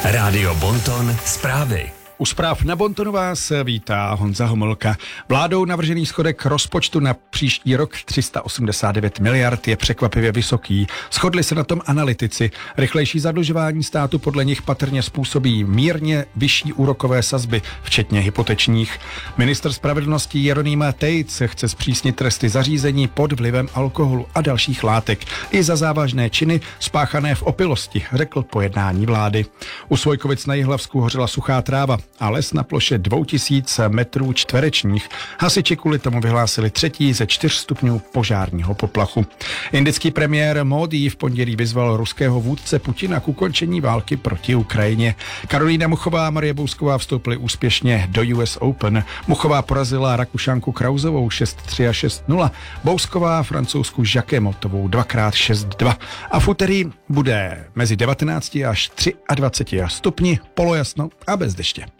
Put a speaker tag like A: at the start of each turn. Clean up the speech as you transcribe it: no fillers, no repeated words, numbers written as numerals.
A: Rádio Bonton zprávy.
B: U zpráv na Bontonu vás vítá Honza Homolka. Vládou navržený schodek rozpočtu na příští rok 389 miliard je překvapivě vysoký. Shodli se na tom analytici. Rychlejší zadlužování státu podle nich patrně způsobí mírně vyšší úrokové sazby, včetně hypotečních. Ministr spravedlnosti Jeroným Tejc chce zpřísnit tresty zařízení pod vlivem alkoholu a dalších látek i za závažné činy spáchané v opilosti, řekl po jednání vlády. U Svojkovic na Jihlavsku hořela suchá tráva a les na ploše 2000 metrů čtverečních. Hasiči kvůli tomu vyhlásili 3. ze 4 stupňů požárního poplachu. Indický premiér Módí v pondělí vyzval ruského vůdce Putina k ukončení války proti Ukrajině. Karolína Muchová a Marie Bousková vstoupily úspěšně do US Open. Muchová porazila Rakušanku Krauzovou 6-3 a 6-0. Bousková francouzsku Jacquemotovou 2x6-2. A v úterý bude mezi 19 až 23 stupni polojasno a bez deště.